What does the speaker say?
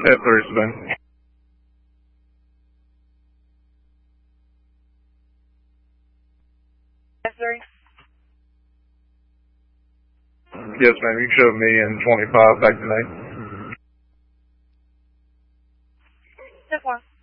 F3 Spoon. F3? Yes, ma'am. You can show me and 25 back to me. Step 1.